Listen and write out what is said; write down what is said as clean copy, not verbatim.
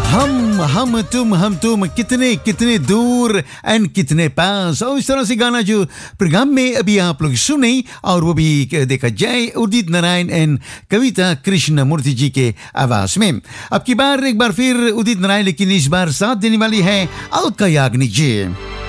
हम तुम कितने कितने दूर एंड कितने पास, और इस तरह से गाना जो प्रोग्राम में अभी आप लोग सुने, और वो भी देखा जाए उदित नारायण एंड कविता कृष्णमूर्ति जी के आवाज में। अब की बार एक बार फिर उदित नारायण, लेकिन इस बार साथ देने वाली है अलका याग्निक जी।